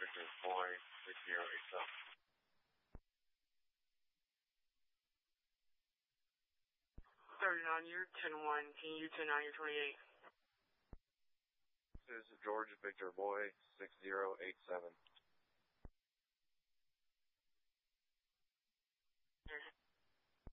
Victor Boy 6087. 39 year 10-1, can you 10 on your 28? This is George Victor Boy 6087.